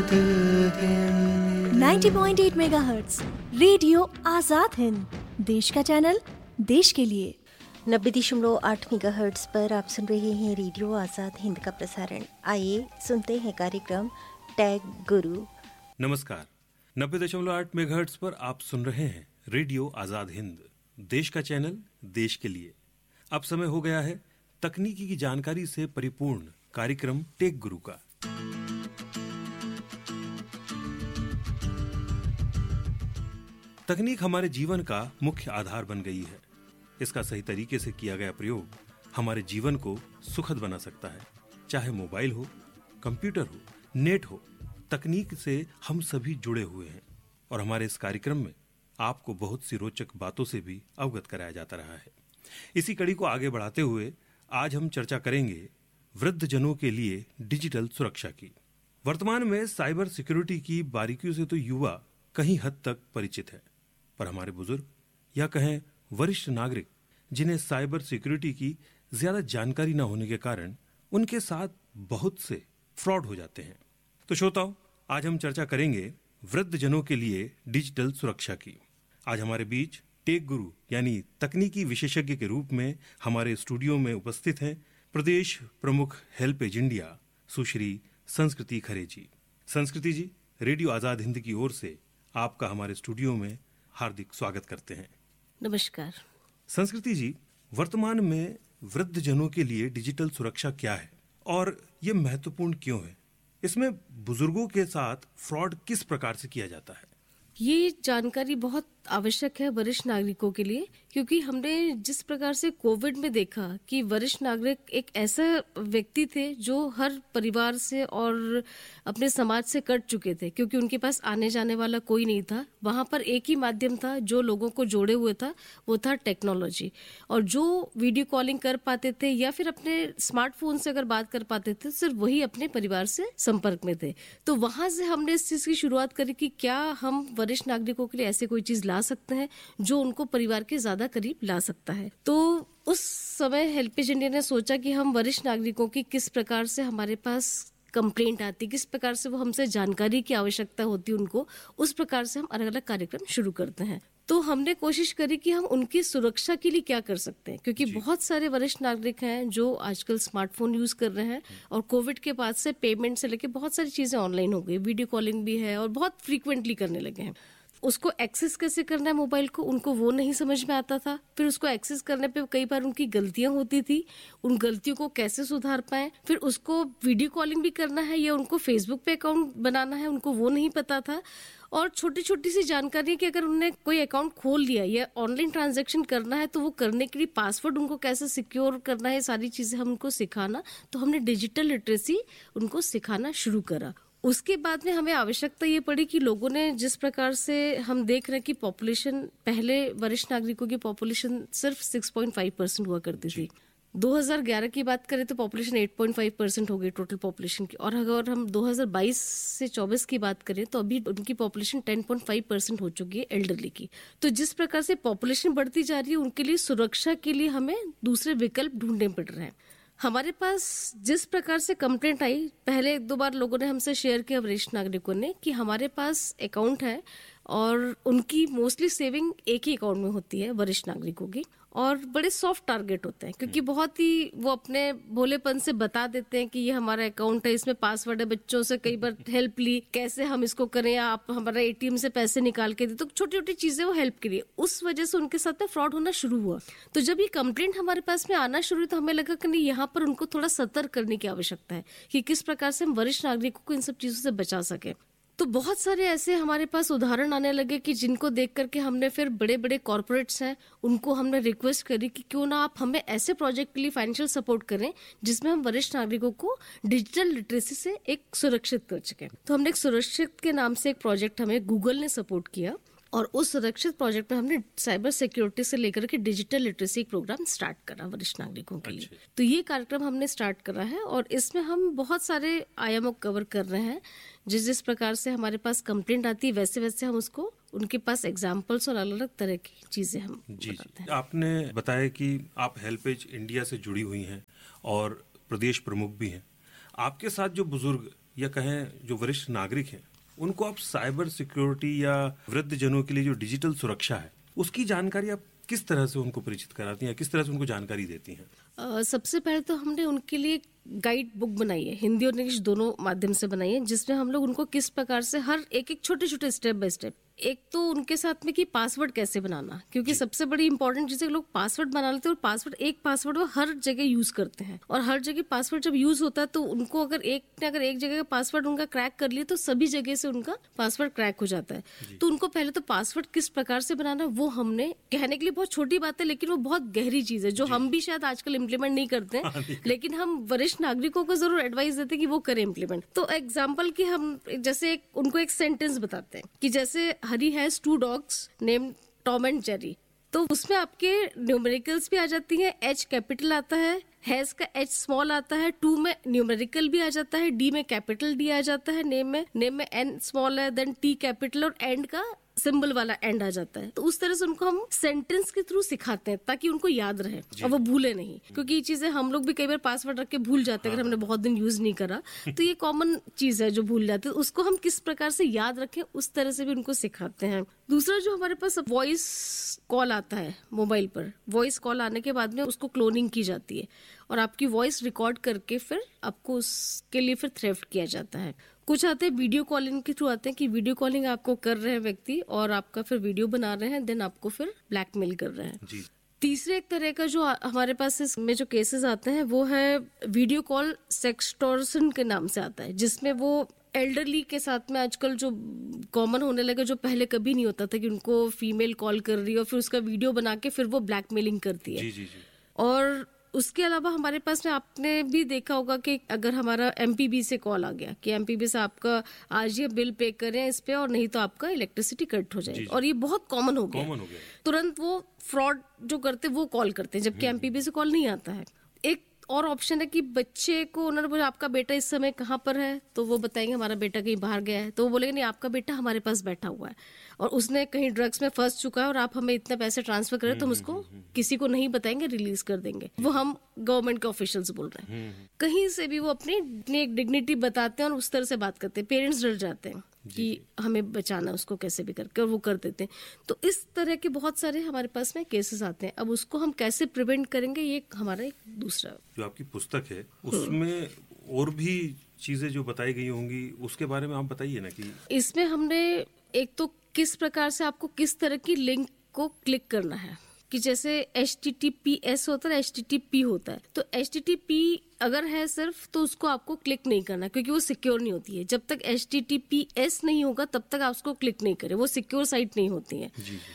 90.8 megahertz radio Azad Hind, देश का channel, देश के लिए। 90.8 मेगाहर्ट्ज पर आप सुन रहे हैं रेडियो आजाद हिंद का प्रसारण। आइए सुनते हैं कार्यक्रम टैग गुरु। नमस्कार। 90.8 मेगाहर्ट्ज पर आप सुन रहे हैं रेडियो आजाद हिंद, देश का चैनल, देश के लिए। अब समय हो गया है तकनीकी की जानकारी से परिपूर्ण कार्यक्रम टेक गुरु का। तकनीक हमारे जीवन का मुख्य आधार बन गई है। इसका सही तरीके से किया गया प्रयोग हमारे जीवन को सुखद बना सकता है। चाहे मोबाइल हो, कंप्यूटर हो, नेट हो, तकनीक से हम सभी जुड़े हुए हैं और हमारे इस कार्यक्रम में आपको बहुत सी रोचक बातों से भी अवगत कराया जाता रहा है। इसी कड़ी को आगे बढ़ाते हुए आज हम चर्चा करेंगे वृद्ध जनों के लिए डिजिटल सुरक्षा की। वर्तमान में साइबर सिक्योरिटी की बारीकियों से तो युवा कहीं हद तक परिचित है, पर हमारे बुजुर्ग या कहें वरिष्ठ नागरिक जिन्हें साइबर सिक्योरिटी की ज्यादा जानकारी न होने के कारण उनके साथ बहुत से फ्रॉड हो जाते हैं। तो श्रोताओ, आज हम चर्चा करेंगे वृद्ध जनों के लिए डिजिटल सुरक्षा की। आज हमारे बीच टेक गुरु यानी तकनीकी विशेषज्ञ के रूप में हमारे स्टूडियो में उपस्थित हैं प्रदेश प्रमुख हेल्पेज इंडिया सुश्री संस्कृति खरे जी। संस्कृति जी, रेडियो आजाद हिंद की ओर से आपका हमारे स्टूडियो में हार्दिक स्वागत करते हैं। नमस्कार। संस्कृति जी, वर्तमान में वृद्ध जनों के लिए डिजिटल सुरक्षा क्या है और ये महत्वपूर्ण क्यों है? इसमें बुजुर्गों के साथ फ्रॉड किस प्रकार से किया जाता है? ये जानकारी बहुत आवश्यक है वरिष्ठ नागरिकों के लिए, क्योंकि हमने जिस प्रकार से कोविड में देखा कि वरिष्ठ नागरिक एक ऐसा व्यक्ति थे जो हर परिवार से और अपने समाज से कट चुके थे, क्योंकि उनके पास आने जाने वाला कोई नहीं था। वहां पर एक ही माध्यम था जो लोगों को जोड़े हुए था, वो था टेक्नोलॉजी। और जो वीडियो कॉलिंग कर पाते थे या फिर अपने स्मार्टफोन से अगर बात कर पाते थे, सिर्फ वही अपने परिवार से संपर्क में थे। तो वहां से हमने इस चीज की शुरुआत करी कि क्या हम वरिष्ठ नागरिकों के लिए ऐसे कोई चीज ला सकते हैं जो उनको परिवार के ज्यादा करीब ला सकता है। तो उस समय हेल्पेज इंडिया ने सोचा कि हम वरिष्ठ नागरिकों की किस प्रकार से हमारे पास कंप्लेंट आती, किस प्रकार से वो हमसे जानकारी की आवश्यकता होती उनको, उस प्रकार से हम अलग अलग कार्यक्रम शुरू करते हैं। तो हमने कोशिश करी कि हम उनकी सुरक्षा के लिए क्या कर सकते हैं, क्योंकि बहुत सारे वरिष्ठ नागरिक हैं जो आजकल स्मार्टफोन यूज कर रहे हैं और कोविड के बाद से पेमेंट से लेके बहुत सारी चीजें ऑनलाइन हो गई, वीडियो कॉलिंग भी है और बहुत फ्रीक्वेंटली करने लगे हैं। उसको एक्सेस कैसे करना है मोबाइल को, उनको वो नहीं समझ में आता था। फिर उसको एक्सेस करने पे कई बार उनकी गलतियां होती थी, उन गलतियों को कैसे सुधार पाए। फिर उसको वीडियो कॉलिंग भी करना है या उनको फेसबुक पे अकाउंट बनाना है, उनको वो नहीं पता था। और छोटी छोटी सी जानकारी कि अगर उन्होंने कोई अकाउंट खोल लिया या ऑनलाइन ट्रांजैक्शन करना है तो वो करने के लिए पासवर्ड उनको कैसे सिक्योर करना है, सारी चीजें हम उनको सिखाना। तो हमने डिजिटल लिटरेसी उनको सिखाना शुरू करा। उसके बाद में हमें आवश्यकता ये पड़ी कि लोगों ने जिस प्रकार से हम देख रहे हैं कि पॉपुलेशन, पहले वरिष्ठ नागरिकों की पॉपुलेशन सिर्फ 6.5% हुआ करती थी। 2011 की बात करें तो पॉपुलेशन 8.5% हो गई टोटल पॉपुलेशन की। और अगर हम 2022 से 24 की बात करें तो अभी उनकी पॉपुलेशन 10.5% हो चुकी है एल्डरली की। तो जिस प्रकार से पॉपुलेशन बढ़ती जा रही है, उनके लिए सुरक्षा के लिए हमें दूसरे विकल्प ढूंढने पड़ रहे हैं। हमारे पास जिस प्रकार से कंप्लेंट आई, पहले एक दो बार लोगों ने हमसे शेयर किया वरिष्ठ नागरिकों ने कि हमारे पास अकाउंट है और उनकी मोस्टली सेविंग एक ही अकाउंट में होती है वरिष्ठ नागरिकों की, और बड़े सॉफ्ट टारगेट होते हैं क्योंकि बहुत ही वो अपने भोलेपन से बता देते हैं कि ये हमारा अकाउंट है, इसमें पासवर्ड है। बच्चों से कई बार हेल्प ली, कैसे हम इसको करें, आप हमारा एटीएम से पैसे निकाल के दे, तो छोटी छोटी चीजें वो हेल्प के लिए। उस वजह से उनके साथ में फ्रॉड होना शुरू हुआ। तो जब ये कंप्लेंट हमारे पास में आना शुरू हुई तो हमें लगा कि नहीं, यहाँ पर उनको थोड़ा सतर्क करने की आवश्यकता है कि किस प्रकार से हम वरिष्ठ नागरिकों को इन सब चीजों से बचा सके। तो बहुत सारे ऐसे हमारे पास उदाहरण आने लगे कि जिनको देख करके हमने फिर बड़े बड़े कॉर्पोरेट्स हैं उनको हमने रिक्वेस्ट करी कि क्यों ना आप हमें ऐसे प्रोजेक्ट के लिए फाइनेंशियल सपोर्ट करें जिसमें हम वरिष्ठ नागरिकों को डिजिटल लिटरेसी से एक सुरक्षित कर सकें। तो हमने एक सुरक्षित के नाम से एक प्रोजेक्ट हमें गूगल ने सपोर्ट किया और उस सुरक्षित प्रोजेक्ट में हमने साइबर सिक्योरिटी से लेकर के डिजिटल लिटरेसी प्रोग्राम स्टार्ट करा वरिष्ठ नागरिकों के लिए। तो ये कार्यक्रम हमने स्टार्ट करा है और इसमें हम बहुत सारे आयामों कवर कर रहे हैं। जिस प्रकार से हमारे पास कंप्लेंट आती है वैसे वैसे हम उसको उनके पास एग्जाम्पल्स और अलग अलग तरह की चीजें हम बताते हैं। आपने बताया कि आप हेल्पेज इंडिया से जुड़ी हुई हैं और प्रदेश प्रमुख भी हैं। आपके साथ जो बुजुर्ग या कहें जो वरिष्ठ नागरिक हैं, उनको आप साइबर सिक्योरिटी या वृद्ध जनों के लिए जो डिजिटल सुरक्षा है उसकी जानकारी आप किस तरह से उनको परिचित कराती हैं, किस तरह से उनको जानकारी देती हैं? सबसे पहले तो हमने उनके लिए गाइड बुक बनाई है, हिंदी और इंग्लिश दोनों माध्यम से बनाई है, जिसमें हम लोग उनको किस प्रकार से हर एक छोटे छोटे स्टेप बाय स्टेप, एक तो उनके साथ में कि पासवर्ड कैसे बनाना, क्योंकि सबसे बड़ी इंपॉर्टेंट चीज है लोग पासवर्ड बना लेते हैं और पासवर्ड एक पासवर्ड वो हर जगह यूज करते हैं, और हर जगह पासवर्ड जब यूज होता है तो उनको अगर एक जगह का पासवर्ड उनका क्रैक कर लिया तो सभी जगह से उनका पासवर्ड क्रैक हो जाता है। तो उनको पहले तो पासवर्ड किस प्रकार से बनाना वो हमने, कहने के लिए बहुत छोटी बात है लेकिन वो बहुत गहरी चीज है जो हम भी शायद आजकल इम्प्लीमेंट नहीं करते हैं, लेकिन हम वरिष्ठ नागरिकों को जरूर एडवाइस देते हैं कि वो करें इम्प्लीमेंट। तो एग्जाम्पल की हम जैसे उनको एक सेंटेंस बताते हैं कि जैसे हरी has 2 dogs named Tom and Jerry, तो उसमें आपके न्यूमेरिकल्स भी आ जाती है, एच कैपिटल आता है, हैज का एच स्मॉल आता है, 2 में न्यूमेरिकल भी आ जाता है, डी में कैपिटल डी आ जाता है, नेम में एन स्मॉल है, देन टी कैपिटल और एंड का सिंबल वाला एंड आ जाता है। तो उस तरह से उनको हम सेंटेंस के थ्रू सिखाते हैं ताकि उनको याद रहे और वो भूले नहीं, क्योंकि ये चीजें हम लोग भी कई बार पासवर्ड रख के भूल जाते हैं अगर हमने बहुत दिन यूज नहीं करा, तो ये कॉमन चीज है जो भूल जाते हैं, उसको हम किस प्रकार से याद रखें उस तरह से भी उनको सिखाते हैं। दूसरा जो हमारे पास वॉइस कॉल आता है मोबाइल पर, वॉइस कॉल आने के बाद में उसको क्लोनिंग की जाती है और आपकी वॉइस रिकॉर्ड करके फिर आपको उसके लिए फिर थ्रेफ्ट किया जाता है। कुछ आते हैं वीडियो कॉलिंग के थ्रू आते हैं कि वीडियो कॉलिंग आपको कर रहे हैं व्यक्ति और आपका फिर वीडियो बना रहे हैं, देन आपको फिर ब्लैकमेल कर रहे हैं जी। तीसरे एक तरह का जो हमारे पास इसमें जो केसेस आते हैं वो है वीडियो कॉल सेक्सटॉर्शन के नाम से आता है, जिसमें वो एल्डरली के साथ में आजकल जो कॉमन होने लगा, जो पहले कभी नहीं होता था कि उनको फीमेल कॉल कर रही है और फिर उसका वीडियो बना के फिर वो ब्लैकमेलिंग करती है जी। और उसके अलावा हमारे पास में आपने भी देखा होगा कि अगर हमारा एमपीबी से कॉल आ गया कि एमपीबी से आपका आज ये बिल पे करें इस पे और नहीं तो आपका इलेक्ट्रिसिटी कट हो जाएगी, और ये बहुत कॉमन हो गया। तुरंत वो फ्रॉड जो करते वो कॉल करते हैं, जबकि एमपीबी से कॉल नहीं आता है। एक और ऑप्शन है कि बच्चे को उन्होंने बोला आपका बेटा इस समय कहाँ पर है, तो वो बताएंगे हमारा बेटा कहीं बाहर गया है, तो वो बोलेंगे नहीं आपका बेटा हमारे पास बैठा हुआ है और उसने कहीं ड्रग्स में फंस चुका है और आप हमें इतने पैसे ट्रांसफर करें तो हम उसको किसी को नहीं बताएंगे, रिलीज कर देंगे। वो हम गवर्नमेंट के ऑफिशियल्स बोल रहे हैं। कहीं से भी वो अपनी एक डिग्निटी बताते हैं और उस तरह से बात करते हैं। पेरेंट्स डर जाते हैं कि हमें बचाना उसको कैसे भी करके, और वो कर देते हैं। तो इस तरह के बहुत सारे हमारे पास में केसेस आते हैं। अब उसको हम कैसे प्रिवेंट करेंगे, ये हमारा एक दूसरा जो आपकी पुस्तक है उसमें और भी चीजें जो बताई गई होंगी उसके बारे में आप बताइए ना। कि इसमें हमने एक तो किस प्रकार से आपको किस तरह की लिंक को क्लिक करना है, कि जैसे HTTPS होता है, HTTP होता है, तो HTTP अगर है सिर्फ तो उसको आपको क्लिक नहीं करना क्योंकि वो सिक्योर नहीं होती है। जब तक HTTPS नहीं होगा तब तक आप उसको क्लिक नहीं करें, वो सिक्योर साइट नहीं होती है।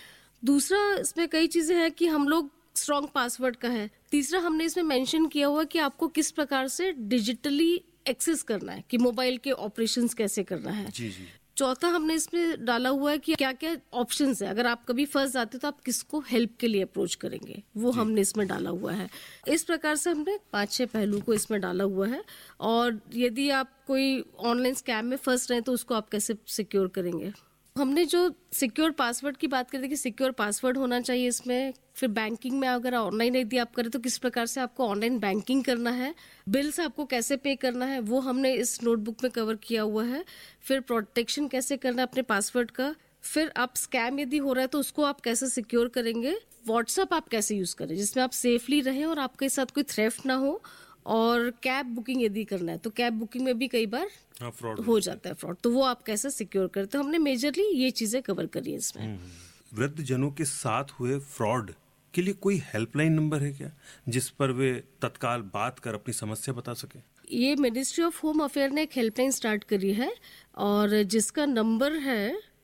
दूसरा इसमें कई चीजें हैं कि हम लोग स्ट्रॉन्ग पासवर्ड का है। तीसरा हमने इसमें मेंशन किया हुआ कि आपको किस प्रकार से डिजिटली एक्सेस करना है, कि मोबाइल के ऑपरेशंस कैसे करना है। चौथा हमने इसमें डाला हुआ है कि क्या क्या ऑप्शंस है, अगर आप कभी फंस जाते तो आप किसको हेल्प के लिए अप्रोच करेंगे, वो हमने इसमें डाला हुआ है। इस प्रकार से हमने 5-6 पहलू को इसमें डाला हुआ है। और यदि आप कोई ऑनलाइन स्कैम में फंस रहे हैं तो उसको आप कैसे सिक्योर करेंगे। हमने जो सिक्योर पासवर्ड की बात करते कि सिक्योर पासवर्ड होना चाहिए इसमें। फिर बैंकिंग में अगर ऑनलाइन यदि आप करें तो किस प्रकार से आपको ऑनलाइन बैंकिंग करना है, बिल्स आपको कैसे पे करना है, वो हमने इस नोटबुक में कवर किया हुआ है। फिर प्रोटेक्शन कैसे करना है अपने पासवर्ड का। फिर आप स्कैम यदि हो रहा है तो उसको आप कैसे सिक्योर करेंगे। व्हाट्सएप आप कैसे यूज करें जिसमें आप सेफली रहें और आपके साथ कोई थ्रेफ्ट ना हो। और कैब बुकिंग यदि करना है तो कैब बुकिंग में भी कई बार फ्रॉड हो जाता है फ्रॉड, तो वो आप कैसे सिक्योर करते हैं। हमने मेजरली ये चीजें कवर करी है इसमें। वृद्ध जनों के साथ हुए फ्रॉड के लिए कोई हेल्पलाइन नंबर है क्या जिस पर वे तत्काल बात कर अपनी समस्या बता सके? ये मिनिस्ट्री ऑफ होम अफेयर ने एक हेल्पलाइन स्टार्ट करी है और जिसका नंबर है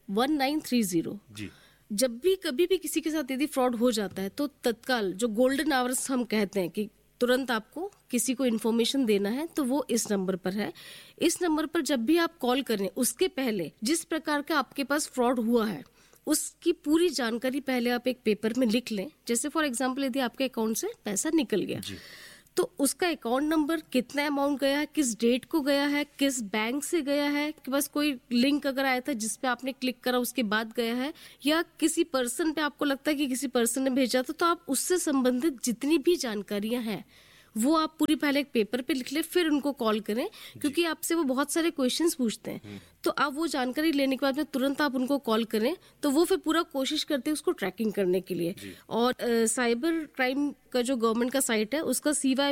1930 जी। जब भी कभी भी किसी के साथ यदि फ्रॉड हो जाता है तो तत्काल जो गोल्डन आवर्स हम कहते हैं कि तुरंत आपको किसी को इन्फॉर्मेशन देना है तो वो इस नंबर पर है। इस नंबर पर जब भी आप कॉल करें उसके पहले जिस प्रकार का आपके पास फ्रॉड हुआ है उसकी पूरी जानकारी पहले आप एक पेपर में लिख लें। जैसे फॉर एग्जांपल यदि आपके अकाउंट से पैसा निकल गया तो उसका अकाउंट नंबर, कितना अमाउंट गया है, किस डेट को गया है, किस बैंक से गया है, कि बस कोई लिंक अगर आया था जिस पे आपने क्लिक करा उसके बाद गया है, या किसी पर्सन पे आपको लगता है कि किसी पर्सन ने भेजा था, तो आप उससे संबंधित जितनी भी जानकारियां हैं वो आप पूरी पहले एक पेपर पे लिख ले, फिर उनको कॉल करें, क्योंकि आपसे वो बहुत सारे क्वेश्चंस पूछते हैं। तो आप वो जानकारी लेने के बाद में तुरंत आप उनको कॉल करें, तो वो फिर पूरा कोशिश करते हैं उसको ट्रैकिंग करने के लिए। और साइबर क्राइम का जो गवर्नमेंट का साइट है उसका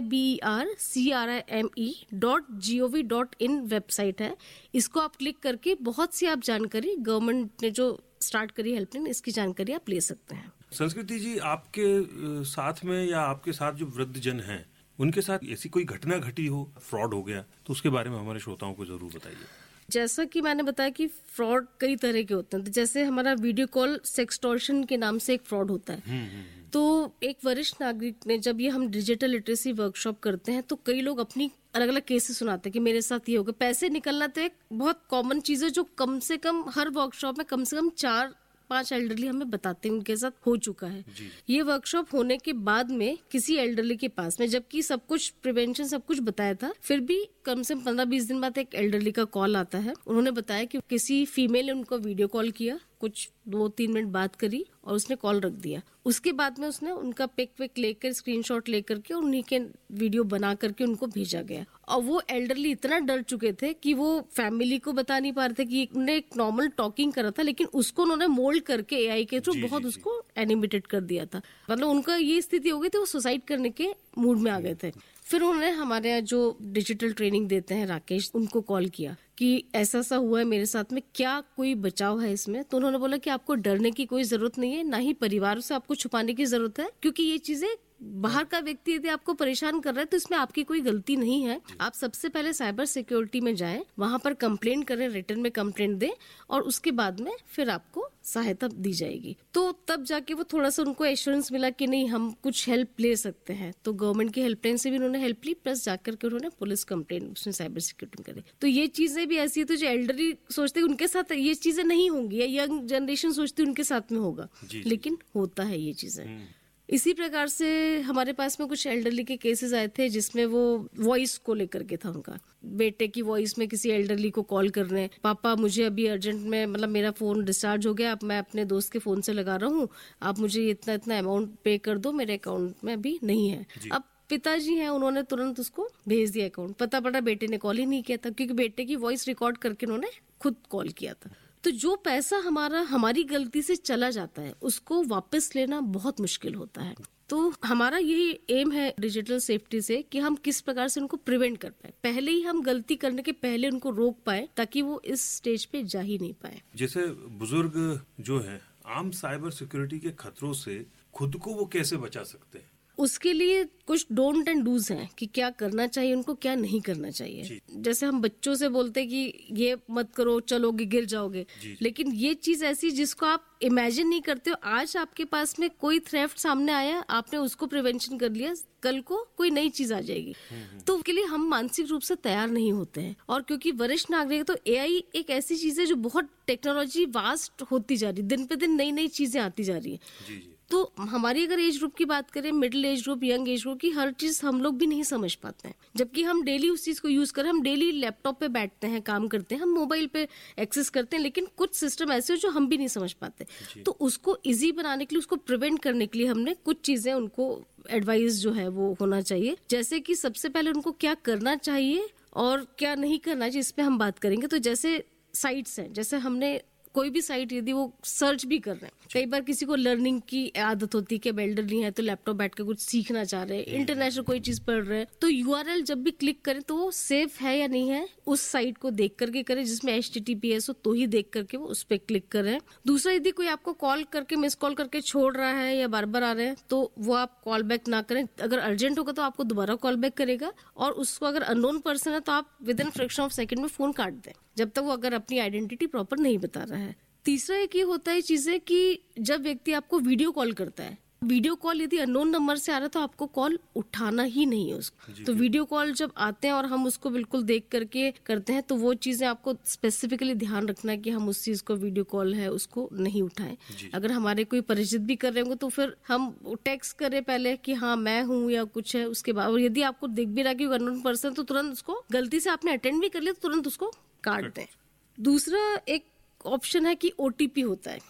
cybercrime.gov.in वेबसाइट है। इसको आप क्लिक करके बहुत सी आप जानकारी, गवर्नमेंट ने जो स्टार्ट करी हेल्पलाइन, इसकी जानकारी आप ले सकते हैं। संस्कृति जी, आपके साथ में या आपके साथ जो वृद्धजन हैं, उनके साथ ऐसी कोई घटना घटी हो, फ्रॉड हो गया, तो उसके बारे में हमारे श्रोताओं को जरूर बताइए। जैसा कि मैंने बताया कि फ्रॉड कई तरह के होते हैं। तो जैसे हमारा वीडियो कॉल सेक्सटॉर्शन के नाम से एक फ्रॉड होता है। तो एक वरिष्ठ नागरिक ने, जब ये हम डिजिटल लिटरेसी वर्कशॉप करते हैं, तो कई लोग अपनी अलग अलग केसेस सुनाते हैं कि मेरे साथ ये हो गया। पैसे निकलना तो एक बहुत कॉमन चीज है, जो कम से कम हर वर्कशॉप में कम से कम 4-5 एल्डरली हमें बताते हैं उनके साथ हो चुका है। ये वर्कशॉप होने के बाद में किसी एल्डरली के पास में, जबकि सब कुछ प्रिवेंशन सब कुछ बताया था, फिर भी कम से कम 15-20 दिन बाद एक एल्डरली का कॉल आता है। उन्होंने बताया कि किसी फीमेल ने उनको वीडियो कॉल किया, कुछ 2-3 मिनट बात करी और उसने कॉल रख दिया। उसके बाद में उसने उनका पिक लेकर, स्क्रीनशॉट लेकर के उन्हीं के वीडियो बना करके उनको भेजा गया। और वो एल्डरली इतना डर चुके थे कि वो फैमिली को बता नहीं पा रहे थे कि उन्होंने एक नॉर्मल टॉकिंग करा था, लेकिन उसको उन्होंने मोल्ड करके एआई के थ्रू बहुत उसको एनिमेटेड कर दिया था। मतलब उनका ये स्थिति हो गई थी, वो सुसाइड करने के मूड में आ गए थे। फिर उन्होंने हमारे यहाँ जो डिजिटल ट्रेनिंग देते हैं राकेश, उनको कॉल किया कि ऐसा सा हुआ है मेरे साथ में, क्या कोई बचाव है इसमें। तो उन्होंने बोला कि आपको डरने की कोई जरूरत नहीं है, ना ही परिवार से आपको छुपाने की जरूरत है, क्योंकि ये चीजें बाहर का व्यक्ति यदि आपको परेशान कर रहा है तो इसमें आपकी कोई गलती नहीं है। आप सबसे पहले साइबर सिक्योरिटी में जाएं, वहां पर कंप्लेंट करें, रिटर्न में कंप्लेंट दें, और उसके बाद में फिर आपको सहायता दी जाएगी। तो तब जाके वो थोड़ा सा उनको एश्योरेंस मिला कि नहीं, हम कुछ हेल्प ले सकते हैं। तो गवर्नमेंट की हेल्पलाइन से भी उन्होंने हेल्प ली, प्लस जाकर के उन्होंने पुलिस कंप्लेंट उसमें साइबर सिक्योरिटी करी। तो ये चीजें भी ऐसी है, तो जो एल्डरली सोचते उनके साथ ये चीजें नहीं होंगी, या यंग जनरेशन सोचती उनके साथ में होगा, लेकिन होता है ये चीजें। इसी प्रकार से हमारे पास में कुछ एल्डरली के केसेस आए थे जिसमें वो वॉइस को लेकर के था उनका, बेटे की वॉइस में किसी एल्डरली को कॉल कर रहे हैं, पापा मुझे अभी अर्जेंट में, मतलब मेरा फोन डिस्चार्ज हो गया, अब मैं अपने दोस्त के फोन से लगा रहा हूँ, आप मुझे इतना इतना अमाउंट पे कर दो, मेरे अकाउंट में अभी नहीं है। अब पिताजी हैं, उन्होंने तुरंत उसको भेज दिया अकाउंट, पता पड़ा बेटे ने कॉल ही नहीं किया था, क्योंकि बेटे की वॉइस रिकॉर्ड करके उन्होंने खुद कॉल किया था। तो जो पैसा हमारी गलती से चला जाता है, उसको वापस लेना बहुत मुश्किल होता है। तो हमारा यही एम है डिजिटल सेफ्टी से कि हम किस प्रकार से उनको प्रिवेंट कर पाए, पहले ही हम गलती करने के पहले उनको रोक पाए, ताकि वो इस स्टेज पे जा ही नहीं पाए। जैसे बुजुर्ग जो हैं, आम साइबर सिक्योरिटी के खतरों से खुद को वो कैसे बचा सकते हैं? उसके लिए कुछ डोंट एंड डूज हैं कि क्या करना चाहिए उनको, क्या नहीं करना चाहिए। जैसे हम बच्चों से बोलते हैं कि ये मत करो, चलोगे गिर जाओगे, लेकिन ये चीज ऐसी जिसको आप इमेजिन नहीं करते हो। आज आपके पास में कोई थ्रेफ्ट सामने आया, आपने उसको प्रिवेंशन कर लिया, कल को कोई नई चीज आ जाएगी। तो उसके लिए हम मानसिक रूप से तैयार नहीं होते हैं। और क्योंकि वरिष्ठ नागरिक, तो एआई एक ऐसी चीज है जो बहुत टेक्नोलॉजी वास्ट होती जा रही है, दिन पे दिन नई नई चीजें आती जा रही है। तो हमारी अगर एज ग्रुप की बात करें, middle age group, young age group की, हर चीज हम लोग भी नहीं समझ पाते हैं, जबकि हम डेली उस चीज को यूज करें। हम डेली लैपटॉप पे बैठते हैं, काम करते हैं, हम मोबाइल पे एक्सेस करते हैं, लेकिन कुछ सिस्टम ऐसे हो जो हम भी नहीं समझ पाते। तो उसको इजी बनाने के लिए, उसको प्रिवेंट करने के लिए हमने कुछ चीजें उनको एडवाइस जो है वो होना चाहिए। जैसे कि सबसे पहले उनको क्या करना चाहिए और क्या नहीं करना चाहिए, इस पे हम बात करेंगे। तो जैसे साइट्स हैं, जैसे हमने कोई भी साइट यदि वो सर्च भी कर रहे हैं, कई बार किसी को लर्निंग की आदत होती है कि एल्डरली है तो लैपटॉप बैठ कर कुछ सीखना चाह रहे हैं, इंटरनेशनल कोई चीज पढ़ रहे हैं, तो यूआरएल जब भी क्लिक करें तो वो सेफ है या नहीं है, उस साइट को देख करके करें, जिसमें HTTPS हो तो ही देख करके वो उस पर क्लिक करें। दूसरा, यदि कोई आपको कॉल करके मिस कॉल करके छोड़ रहा है या बार बार आ रहे हैं, तो वो आप कॉल बैक ना करें। अगर अर्जेंट होगा तो आपको दोबारा कॉल बैक करेगा, और उसको अगर अननोन पर्सन है तो आप with in fraction of second में फोन काट दें, जब तक वो अगर अपनी आइडेंटिटी प्रॉपर नहीं बता रहा है। तीसरा एक ये होता है चीजें कि जब व्यक्ति आपको वीडियो कॉल करता है, वीडियो कॉल यदि अननोन नंबर से आ रहा है तो आपको कॉल उठाना ही नहीं है उसको। तो वीडियो कॉल जब आते हैं और हम उसको बिल्कुल देख करके करते हैं, तो वो चीजें आपको स्पेसिफिकली ध्यान रखना है कि हम उस चीज को, वीडियो कॉल है उसको नहीं उठाएं। अगर हमारे कोई परिचित भी कर रहे होंगे तो फिर हम टेक्स्ट करें पहले कि हाँ मैं हूँ या कुछ है, उसके बाद। और यदि आपको दिख भी रहा कि अननोन पर्सन, तो तुरंत उसको, गलती से आपने अटेंड भी कर लिया तो तुरंत उसको काट दें। दूसरा एक ऑप्शन है कि OTP होता है,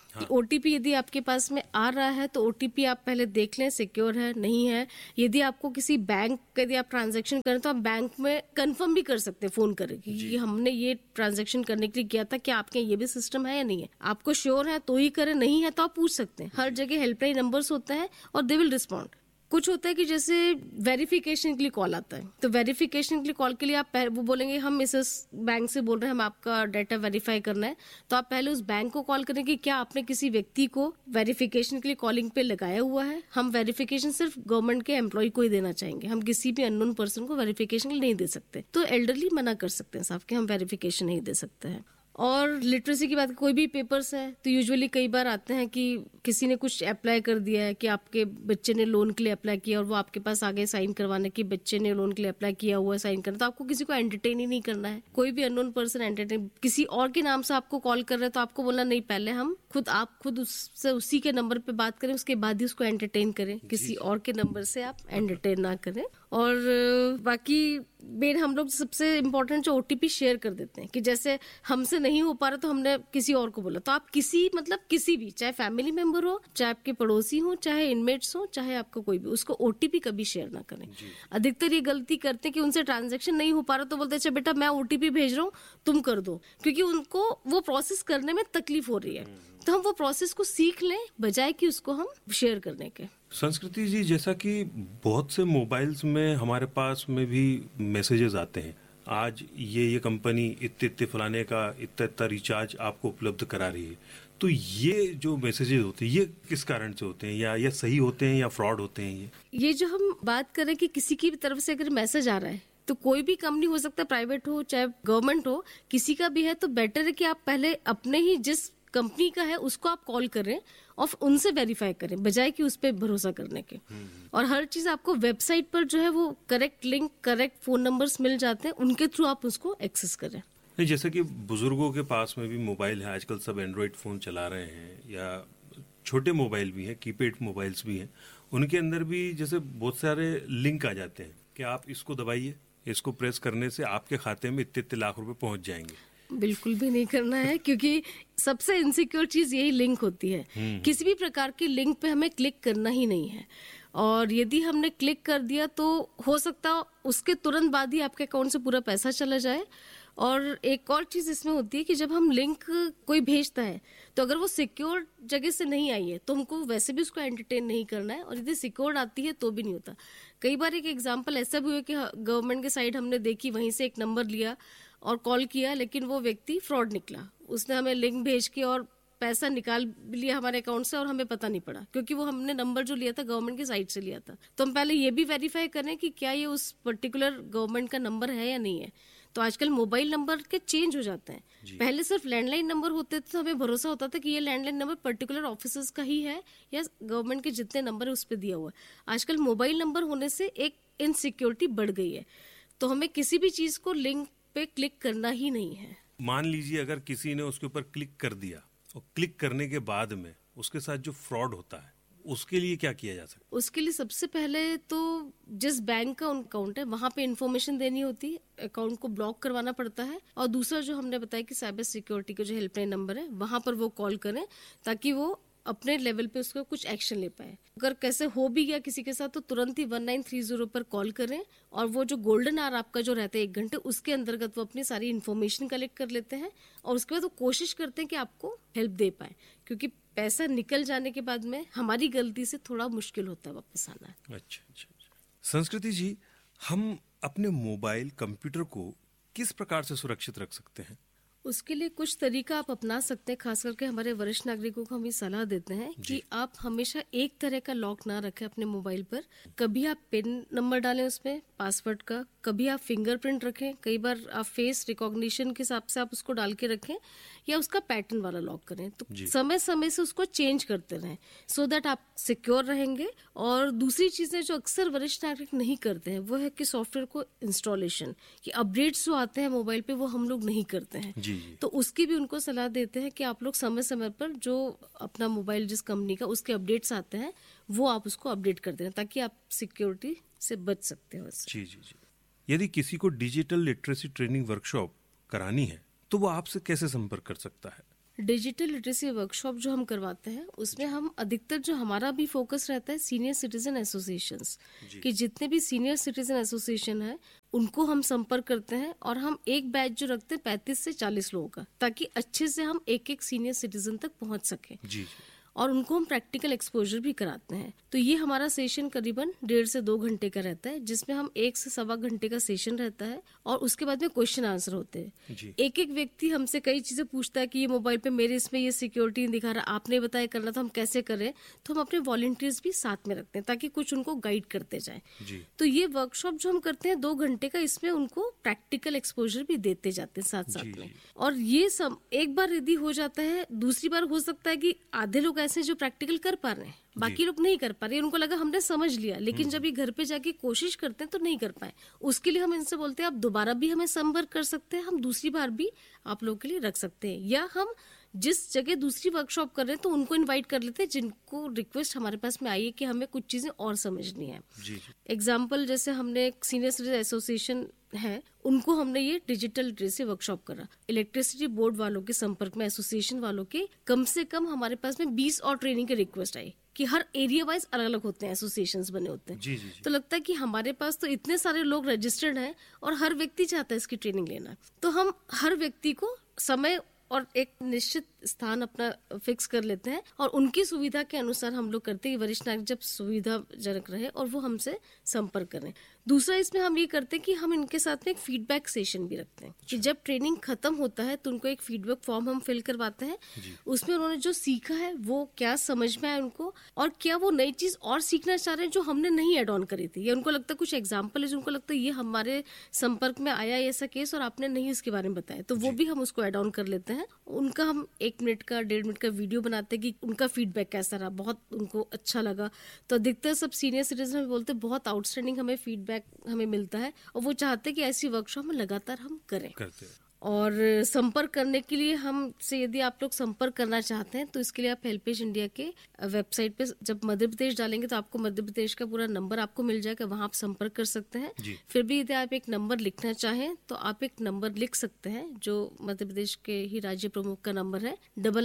कि ओटीपी यदि आपके पास में आ रहा है तो ओटीपी आप पहले देख लें सिक्योर है नहीं है। यदि आपको किसी बैंक यदि आप ट्रांजैक्शन करें तो आप बैंक में कंफर्म भी कर सकते हैं फोन करके कि हमने ये ट्रांजैक्शन करने के लिए किया था, क्या आपके ये भी सिस्टम है या नहीं है। आपको श्योर है तो ही करें, नहीं है तो आप पूछ सकते हैं। हर जगह हेल्पलाइन नंबर्स होते हैं और दे विल रिस्पॉन्ड। कुछ होता है कि जैसे वेरिफिकेशन के लिए कॉल आता है, तो वेरिफिकेशन के लिए कॉल के लिए आप वो बोलेंगे हम इस बैंक से बोल रहे हैं, हम आपका डाटा वेरीफाई करना है, तो आप पहले उस बैंक को कॉल करें कि क्या आपने किसी व्यक्ति को वेरिफिकेशन के लिए कॉलिंग पे लगाया हुआ है। हम वेरिफिकेशन सिर्फ गवर्नमेंट के एम्प्लॉय को ही देना चाहेंगे, हम किसी भी अननोन पर्सन को वेरिफिकेशन के लिए नहीं दे सकते। तो एल्डरली मना कर सकते हैं साहब कि हम वेरिफिकेशन नहीं दे सकते हैं। और लिटरेसी की बात, कोई भी पेपर्स है तो यूजुअली कई बार आते हैं कि किसी ने कुछ अप्लाई कर दिया है कि आपके बच्चे ने लोन के लिए अप्लाई किया और वो आपके पास आ गए साइन करवाने कि बच्चे ने लोन के लिए अप्लाई किया हुआ है, साइन करना। तो आपको किसी को एंटरटेन ही नहीं करना है। कोई भी अननोन पर्सन एंटरटेन किसी और के नाम से आपको कॉल कर रहे हैं तो आपको बोलना नहीं, पहले आप खुद उससे उसी के नंबर पे बात करें, उसके बाद ही उसको एंटरटेन करें। किसी और के नंबर से आप एंटरटेन ना करें। और बाकी मेन हम लोग सबसे इम्पोर्टेंट जो ओटीपी शेयर कर देते हैं कि जैसे हमसे नहीं हो पा रहा तो हमने किसी और को बोला, तो आप किसी भी, चाहे फैमिली मेंबर हो, चाहे आपके पड़ोसी हो, चाहे इनमेट्स हो, चाहे आपका कोई भी, उसको ओटीपी कभी शेयर ना करें। अधिकतर ये गलती करते हैं कि उनसे ट्रांजैक्शन नहीं हो पा रहा तो बोलते अच्छा बेटा मैं ओटीपी भेज रहा हूँ तुम कर दो, क्योंकि उनको वो प्रोसेस करने में तकलीफ हो रही है। तो हम वो प्रोसेस को सीख लें बजाय कि उसको हम शेयर करने के। संस्कृति जी, जैसा कि बहुत से मोबाइल्स में हमारे पास में भी मैसेजेस आते हैं, आज ये कंपनी इतने फलाने का इतना रिचार्ज आपको उपलब्ध करा रही है, तो ये जो मैसेजेस होते हैं ये किस कारण से होते हैं, या सही होते हैं या फ्रॉड होते हैं? ये जो हम बात करें कि किसी की भी तरफ से अगर मैसेज आ रहा है तो कोई भी कंपनी हो सकता है, प्राइवेट हो चाहे गवर्नमेंट हो, किसी का भी है, तो बेटर है कि आप पहले अपने ही जिस कंपनी का है उसको आप कॉल करें और उनसे वेरीफाई करें बजाय कि उस पर भरोसा करने के। और हर चीज आपको वेबसाइट पर जो है वो correct link, correct phone numbers मिल जाते हैं, उनके थ्रू आप उसको एक्सेस करें। जैसे कि बुजुर्गों के पास में भी मोबाइल है, आजकल सब एंड्रॉइड फोन चला रहे हैं या छोटे मोबाइल भी हैं, कीपैड मोबाइल्स भी हैं, उनके अंदर भी जैसे बहुत सारे लिंक आ जाते हैं कि आप इसको दबाइए, इसको प्रेस करने से आपके खाते में इतने लाख रुपए पहुंच जाएंगे। बिल्कुल भी नहीं करना है, क्योंकि सबसे इनसिक्योर चीज यही लिंक होती है। किसी भी प्रकार की लिंक पे हमें क्लिक करना ही नहीं है, और यदि हमने क्लिक कर दिया तो हो सकता उसके तुरंत बाद ही आपके अकाउंट से पूरा पैसा चला जाए। और एक और चीज इसमें होती है कि जब हम लिंक कोई भेजता है तो अगर वो सिक्योर जगह से नहीं आई है तो हमको वैसे भी उसको एंटरटेन नहीं करना है, और यदि सिक्योर आती है तो भी नहीं होता। कई बार एक एग्जांपल ऐसा भी हुआ कि गवर्नमेंट के साइड हमने देखी, वहीं से एक नंबर लिया और कॉल किया, लेकिन वो व्यक्ति फ्रॉड निकला। उसने हमें लिंक भेज के और पैसा निकाल लिया हमारे अकाउंट से और हमें पता नहीं पड़ा, क्योंकि वो हमने नंबर जो लिया था गवर्नमेंट की साइट से लिया था। तो हम पहले ये भी वेरीफाई करें कि क्या ये उस पर्टिकुलर गवर्नमेंट का नंबर है या नहीं है। तो आजकल मोबाइल नंबर के चेंज हो जाते हैं। पहले सिर्फ लैंडलाइन नंबर होते थे तो हमें भरोसा होता था कि ये लैंडलाइन नंबर पर्टिकुलर ऑफिसर्स का ही है या गवर्नमेंट के जितने नंबर है उस पर दिया हुआ है। आजकल मोबाइल नंबर होने से एक इनसिक्योरिटी बढ़ गई है, तो हमें किसी भी चीज को लिंक पे क्लिक करना ही नहीं है। मान लीजिए अगर किसी ने उसके ऊपर क्लिक कर दिया और क्लिक करने के बाद में उसके साथ जो फ्रॉड होता है उसके लिए क्या किया जा सकता है? उसके लिए सबसे पहले तो जिस बैंक का अकाउंट है वहां पे इन्फॉर्मेशन देनी होती है, अकाउंट को ब्लॉक करवाना पड़ता है। और दूसरा जो हमने बताया कि साइबर सिक्योरिटी का जो हेल्पलाइन नंबर है वहां पर वो कॉल करें ताकि वो अपने लेवल पे उसको कुछ एक्शन ले पाए। अगर कैसे हो भी गया किसी के साथ तो तुरंत ही 1930 पर कॉल करें, और वो जो गोल्डन आवर आपका जो रहता है 1 घंटे, उसके अंतर्गत वो अपनी सारी इन्फॉर्मेशन कलेक्ट कर लेते हैं और उसके बाद वो कोशिश करते हैं कि आपको हेल्प दे पाए, क्योंकि पैसा निकल जाने के बाद में हमारी गलती से थोड़ा मुश्किल होता है वापस आना। अच्छा। संस्कृति जी, हम अपने मोबाइल कंप्यूटर को किस प्रकार से सुरक्षित रख सकते हैं? उसके लिए कुछ तरीका आप अपना सकते हैं। खास करके हमारे वरिष्ठ नागरिकों को हम ये सलाह देते हैं कि आप हमेशा एक तरह का लॉक ना रखें अपने मोबाइल पर। कभी आप पिन नंबर डालें उसमें पासवर्ड का, कभी आप फिंगरप्रिंट रखें, कई बार आप फेस रिकॉग्निशन के हिसाब से आप उसको डाल के रखें, या उसका पैटर्न वाला लॉक करें। तो समय समय से उसको चेंज करते रहें सो दैट आप सिक्योर रहेंगे। और दूसरी चीजें जो अक्सर वरिष्ठ नागरिक नहीं करते हैं वो है कि सॉफ्टवेयर को इंस्टॉलेशन, कि अपडेट्स जो आते हैं मोबाइल पे वो हम लोग नहीं करते हैं। तो उसकी भी उनको सलाह देते हैं कि आप लोग समय समय पर जो अपना मोबाइल जिस कंपनी का उसके अपडेट्स आते हैं वो आप उसको अपडेट कर दें ताकि आप सिक्योरिटी से बच सकते हो। जी। यदि किसी को डिजिटल लिटरेसी ट्रेनिंग वर्कशॉप करानी है तो वो आपसे कैसे संपर्क कर सकता है? डिजिटल लिटरेसी वर्कशॉप जो हम करवाते हैं उसमें हम अधिकतर जो हमारा भी फोकस रहता है सीनियर सिटीजन एसोसिएशंस कि जितने भी सीनियर सिटीजन एसोसिएशन है उनको हम संपर्क करते हैं और हम एक बैच जो रखते हैं 35 से 40 लोगों का, ताकि अच्छे से हम एक एक सीनियर सिटीजन तक पहुंच सके जी। और उनको हम प्रैक्टिकल एक्सपोजर भी कराते हैं। तो ये हमारा सेशन करीबन 1.5 से 2 घंटे का रहता है, जिसमें हम 1 से सवा घंटे का सेशन रहता है और उसके बाद में क्वेश्चन आंसर होते हैं। एक एक व्यक्ति हमसे कई चीजें पूछता है कि ये मोबाइल पे मेरे इसमें ये सिक्योरिटी नहीं दिखा रहा, आपने बताया करना था, हम कैसे करें। तो हम अपने वॉलंटियर्स भी साथ में रखते हैं ताकि कुछ उनको गाइड करते जाए। तो ये वर्कशॉप जो हम करते हैं 2 घंटे का, इसमें उनको प्रैक्टिकल एक्सपोजर भी देते जाते हैं साथ साथ में। और ये सब एक बार यदि हो जाता है, दूसरी बार हो सकता है कि आधे लोग ऐसे जो प्रैक्टिकल कर पा रहे हैं, बाकी लोग नहीं कर पा रहे, उनको लगा हमने समझ लिया, लेकिन जब ये घर पे जाके कोशिश करते हैं तो नहीं कर पाए। उसके लिए हम इनसे बोलते हैं आप दोबारा भी हमें संपर्क कर सकते हैं, हम दूसरी बार भी आप लोगों के लिए रख सकते हैं, या हम जिस जगह दूसरी वर्कशॉप कर रहे हैं तो उनको इनवाइट कर लेते हैं जिनको रिक्वेस्ट हमारे पास में आई है कि हमें कुछ चीजें और समझनी है। एग्जाम्पल जैसे हमने एक सीनियर सिटीजन एसोसिएशन है, उनको हमने ये डिजिटल लिटरेसी वर्कशॉप करा। इलेक्ट्रिसिटी बोर्ड वालों के संपर्क में एसोसिएशन वालों के कम से कम हमारे पास में 20 और ट्रेनिंग के रिक्वेस्ट आई कि हर एरिया वाइज अलग अलग होते हैं, एसोसिएशंस बने होते हैं। जी। तो लगता है कि हमारे पास तो इतने सारे लोग रजिस्टर्ड हैं और हर व्यक्ति चाहता है इसकी ट्रेनिंग लेना, तो हम हर व्यक्ति को समय और एक निश्चित स्थान अपना फिक्स कर लेते हैं और उनकी सुविधा के अनुसार हम लोग करते हैं। वरिष्ठ नागरिक जब सुविधाजनक रहे और वो हमसे संपर्क करें। दूसरा इसमें हम ये करते हैं कि हम इनके साथ में एक फीडबैक सेशन भी रखते हैं कि जब ट्रेनिंग खत्म होता है तो उनको एक फीडबैक फॉर्म हम फिल करवाते हैं। उसमें उन्होंने जो सीखा है वो क्या समझ में आया उनको, और क्या वो नई चीज और सीखना चाह रहे हैं जो हमने नहीं एड ऑन करी थी, या उनको लगता है कुछ एग्जाम्पल है जो उनको लगता है ये हमारे संपर्क में आया ऐसा केस और आपने नहीं इसके बारे में बताया, तो वो भी हम उसको एड ऑन कर लेते हैं। उनका हम 1 मिनट का 1.5 मिनट का वीडियो बनाते हैं कि उनका फीडबैक कैसा रहा, बहुत उनको अच्छा लगा। तो अधिकतर सब सीनियर सिटीजन बोलते हैं बहुत आउटस्टैंडिंग हमें फीडबैक हमें मिलता है और वो चाहते हैं कि ऐसी वर्कशॉप में लगातार हम करते हैं। और संपर्क करने के लिए हमसे यदि आप लोग संपर्क करना चाहते हैं तो इसके लिए आप हेल्पेज इंडिया के वेबसाइट पे जब मध्य प्रदेश डालेंगे तो आपको मध्य प्रदेश का पूरा नंबर आपको मिल जाएगा, वहां आप संपर्क कर सकते हैं। फिर भी यदि आप एक नंबर लिखना चाहें तो आप एक नंबर लिख सकते हैं जो मध्य प्रदेश के ही राज्य प्रमुख का नंबर है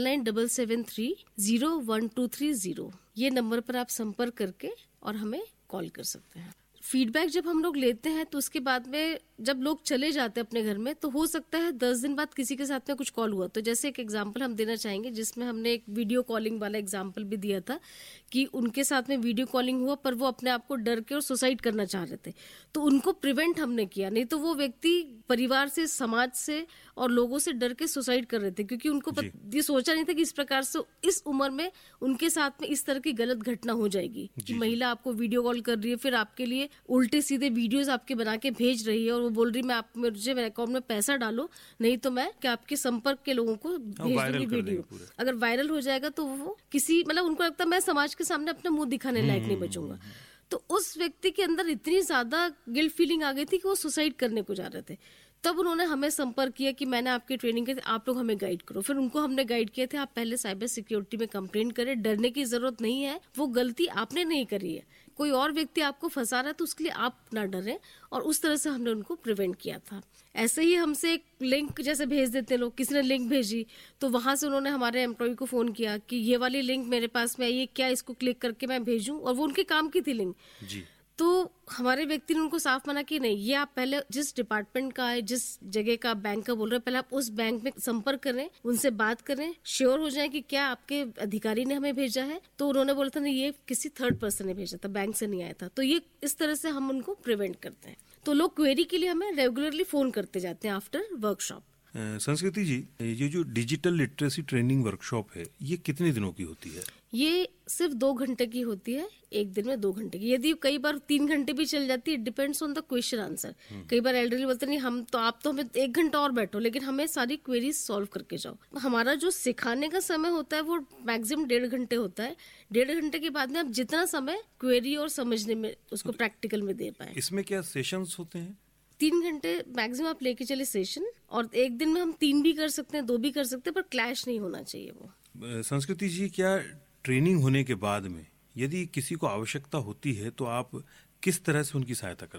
9977301230। ये नंबर पर आप संपर्क करके और हमें कॉल कर सकते हैं। फीडबैक जब हम लोग लेते हैं तो उसके बाद में जब लोग चले जाते हैं अपने घर में तो हो सकता है 10 दिन बाद किसी के साथ में कुछ कॉल हुआ। तो जैसे एक एग्जांपल हम देना चाहेंगे जिसमें हमने एक वीडियो कॉलिंग वाला एग्जांपल भी दिया था कि उनके साथ में वीडियो कॉलिंग हुआ पर वो अपने आप को डर के और सुसाइड करना चाह रहे थे, तो उनको प्रिवेंट हमने किया, नहीं तो वो व्यक्ति परिवार से, समाज से और लोगों से डर के सुसाइड कर रहे थे क्योंकि उनको ये सोचा नहीं था कि इस प्रकार से इस उम्र में उनके साथ में इस तरह की गलत घटना हो जाएगी कि महिला आपको वीडियो कॉल कर रही है, फिर आपके लिए उल्टे सीधे वीडियोस आपके बना के भेज रही है और वो बोल रही मैं आप मुझे मेरे अकाउंट में पैसा डालो, नहीं तो मैं क्या आपके संपर्क के लोगों को भेज दूंगी वीडियो। अगर वायरल हो जाएगा तो वो किसी मतलब उनको लगता है मैं समाज के सामने अपना मुंह दिखाने लायक नहीं बचूंगा। तो उस व्यक्ति के अंदर इतनी ज्यादा गिल्ट फीलिंग आ गई थी कि वो सुसाइड करने को जा रहे थे। तब उन्होंने हमें संपर्क किया कि मैंने आपकी ट्रेनिंग की, आप लोग हमें गाइड करो। फिर उनको हमने गाइड किया था आप पहले साइबर सिक्योरिटी में कंप्लेंट करें, डरने की जरूरत नहीं है, वो गलती आपने नहीं करी है, कोई और व्यक्ति आपको फंसा रहा है तो उसके लिए आप ना डरें, और उस तरह से हमने उनको प्रिवेंट किया था। ऐसे ही हमसे एक लिंक जैसे भेज देते हैं लोग, किसी ने लिंक भेजी तो वहां से उन्होंने हमारे एम्प्लॉय को फोन किया कि ये वाली लिंक मेरे पास में आई है, क्या इसको क्लिक करके मैं भेजूं, और वो उनके काम की थी लिंक जी। तो हमारे व्यक्ति ने उनको साफ मना कि नहीं, ये आप पहले जिस डिपार्टमेंट का है, जिस जगह का बैंक का बोल रहे हैं, पहले आप उस बैंक में संपर्क करें, उनसे बात करें, श्योर हो जाए कि क्या आपके अधिकारी ने हमें भेजा है। तो उन्होंने बोला था नहीं, ये किसी थर्ड पर्सन ने भेजा था, बैंक से नहीं आया था। तो ये इस तरह से हम उनको प्रिवेंट करते हैं। तो लोग क्वेरी के लिए हमें रेगुलरली फोन करते जाते हैं आफ्टर वर्कशॉप। संस्कृति जी, ये जो डिजिटल लिटरेसी ट्रेनिंग वर्कशॉप है ये कितने दिनों की होती है? ये सिर्फ 2 घंटे की होती है, एक दिन में 2 घंटे की। यदि कई बार 3 घंटे भी चल जाती है, depends on the question answer. कई बार एल्डरली बोलते नहीं हम तो आप तो हमें 1 घंटा और बैठो, लेकिन हमें सारी क्वेरीज सॉल्व करके जाओ। हमारा जो सिखाने का समय होता है वो मैक्सिमम 1.5 घंटे होता है। 1.5 घंटे के बाद में आप जितना समय क्वेरी और समझने में उसको प्रैक्टिकल में दे पाए। इसमें क्या सेशंस होते हैं? 3 घंटे मैक्सिमम आप लेके चले सेशन, और एक दिन में हम 3 भी कर सकते हैं, 2 भी कर सकते हैं, पर क्लैश नहीं होना चाहिए वो। संस्कृति जी, क्या ट्रेनिंग होने के बाद में यदि किसी को आवश्यकता होती है तो आप किस तरह से उनकी सहायता करते हैं?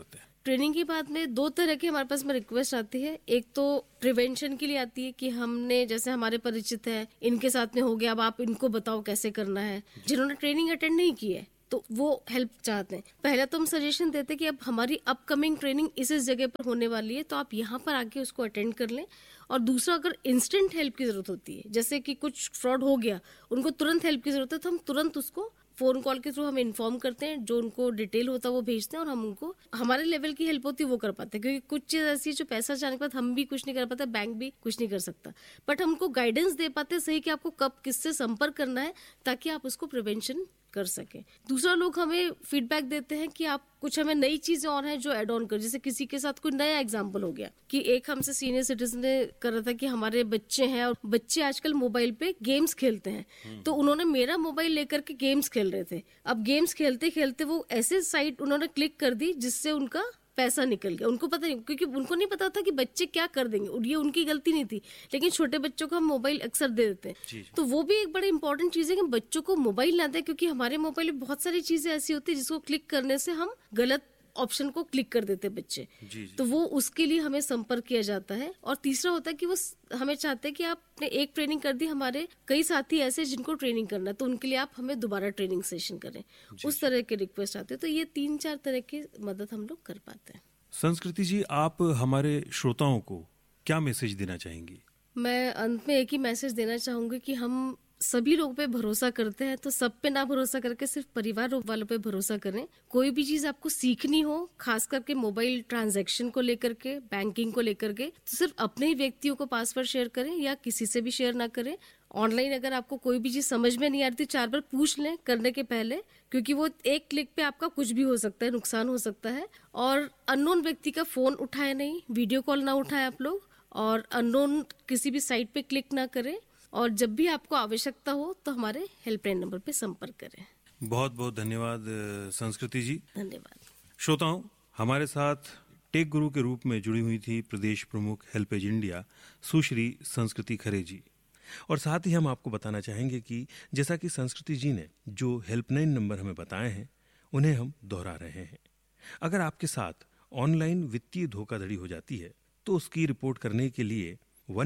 ट्रेनिंग के बाद में 2 तरह की हमारे पास में रिक्वेस्ट आती है। एक तो प्रिवेंशन के लिए आती है कि हमने जैसे हमारे परिचित है, इनके साथ में हो गया, अब आप इनको बताओ कैसे करना है। जिन्होंने ट्रेनिंग अटेंड नहीं की है तो वो हेल्प चाहते हैं। पहले तो हम सजेशन देते हैं कि अब हमारी अपकमिंग ट्रेनिंग इस जगह पर होने वाली है, तो आप यहाँ पर आके उसको अटेंड कर लें। और दूसरा, अगर इंस्टेंट हेल्प की जरूरत होती है, जैसे कि कुछ फ्रॉड हो गया, उनको तुरंत हेल्प की जरूरत है, तो हम तुरंत उसको फोन कॉल के थ्रू हम इन्फॉर्म करते हैं, जो उनको डिटेल होता है वो भेजते हैं और हम उनको हमारे लेवल की हेल्प होती है वो कर पाते हैं। क्योंकि कुछ चीज ऐसी है जो पैसा जाने के बाद हम भी कुछ नहीं कर पाते, बैंक भी कुछ नहीं कर सकता, बट हम उनको गाइडेंस दे पाते हैं सही कि आपको कब किससे संपर्क करना है, ताकि आप उसको प्रिवेंशन कर सके। दूसरा, लोग हमें फीडबैक देते हैं कि आप कुछ हमें नई चीजें और हैं जो एड ऑन कर, जैसे किसी के साथ कोई नया एग्जांपल हो गया कि एक हमसे सीनियर सिटीजन ने कर रहा था कि हमारे बच्चे हैं और बच्चे आजकल मोबाइल पे गेम्स खेलते हैं, तो उन्होंने मेरा मोबाइल लेकर के गेम्स खेल रहे थे। अब गेम्स खेलते खेलते वो ऐसे साइट उन्होंने क्लिक कर दी जिससे उनका पैसा निकल गया। उनको पता नहीं, क्योंकि उनको नहीं पता था कि बच्चे क्या कर देंगे, और ये उनकी गलती नहीं थी, लेकिन छोटे बच्चों को हम मोबाइल अक्सर दे देते हैं। तो वो भी एक बड़ी इंपॉर्टेंट चीज है कि बच्चों को मोबाइल ना दें, क्योंकि हमारे मोबाइल में बहुत सारी चीजें ऐसी होती है जिसको क्लिक करने से हम गलत ऑप्शन को क्लिक कर देते बच्चे। तो वो उसके लिए हमें संपर्क किया जाता है। और तीसरा होता है कि वो हमें चाहते हैं कि आपने एक ट्रेनिंग कर दी, हमारे कई साथी ऐसे जिनको ट्रेनिंग करना है, तो उनके लिए आप हमें दोबारा ट्रेनिंग सेशन करें, उस तरह के रिक्वेस्ट आते हैं। तो ये 3-4 तरह की मदद हम लोग कर पाते हैं। संस्कृति जी, आप हमारे श्रोताओं को क्या मैसेज देना चाहेंगी? मैं अंत में एक ही मैसेज देना चाहूंगी कि हम सभी लोगों पे भरोसा करते हैं, तो सब पे ना भरोसा करके सिर्फ परिवार वालों पे भरोसा करें। कोई भी चीज आपको सीखनी हो, खास करके मोबाइल ट्रांजैक्शन को लेकर के, बैंकिंग को लेकर के, तो सिर्फ अपने ही व्यक्तियों को पासवर्ड शेयर करें या किसी से भी शेयर ना करें। ऑनलाइन अगर आपको कोई भी चीज समझ में नहीं आ रही, 4 बार पूछ लें करने के पहले, क्योंकि वो एक क्लिक पे आपका कुछ भी हो सकता है, नुकसान हो सकता है। और अननोन व्यक्ति का फोन उठाए नहीं, वीडियो कॉल ना उठाएं आप लोग, और अननोन किसी भी साइट पे क्लिक ना करें। और जब भी आपको आवश्यकता हो तो हमारे हेल्पलाइन नंबर पे संपर्क करें। बहुत बहुत धन्यवाद संस्कृति जी। धन्यवाद। श्रोताओं, हमारे साथ टेक गुरु के रूप में जुड़ी हुई थी प्रदेश प्रमुख हेल्पेज इंडिया सुश्री संस्कृति खरे जी। और साथ ही हम आपको बताना चाहेंगे कि जैसा कि संस्कृति जी ने जो हेल्पलाइन नंबर हमें बताए हैं, उन्हें हम दोहरा रहे हैं। अगर आपके साथ ऑनलाइन वित्तीय धोखाधड़ी हो जाती है तो उसकी रिपोर्ट करने के लिए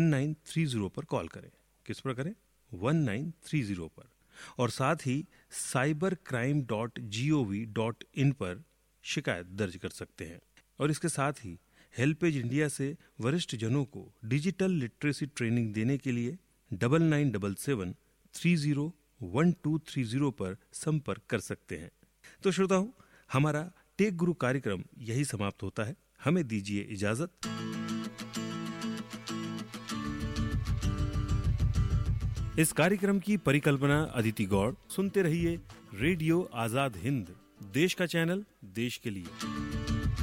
1930 पर कॉल करें। किस पर करें? 1930 पर। और साथ ही cybercrime.gov.in पर शिकायत दर्ज कर सकते हैं। और इसके साथ ही हेल्पेज इंडिया से वरिष्ठ जनों को डिजिटल लिटरेसी ट्रेनिंग देने के लिए 9977301230 पर संपर्क कर सकते हैं। तो श्रोताओं, हमारा टेक गुरु कार्यक्रम यही समाप्त होता है। हमें दीजिए इजाजत। इस कार्यक्रम की परिकल्पना अदिति गौड़। सुनते रहिए रेडियो आजाद हिंद, देश का चैनल, देश के लिए।